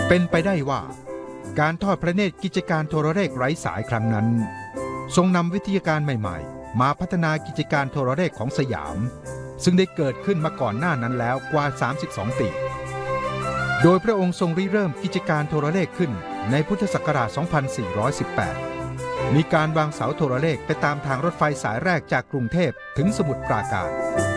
เป็นไปได้ว่าการทอดพระเนตรกิจการโทรเลขไร้สายครั้งนั้นทรงนำวิทยาการใหม่ๆมาพัฒนากิจการโทรเลขของสยามซึ่งได้เกิดขึ้นมาก่อนหน้านั้นแล้วกว่า32 ปีโดยพระองค์ทรงริเริ่มกิจการโทรเลขขึ้นในพุทธศักราช 2418 มีการวางเสาโทรเลขไปตามทางรถไฟสายแรกจากกรุงเทพถึงสมุทรปราการ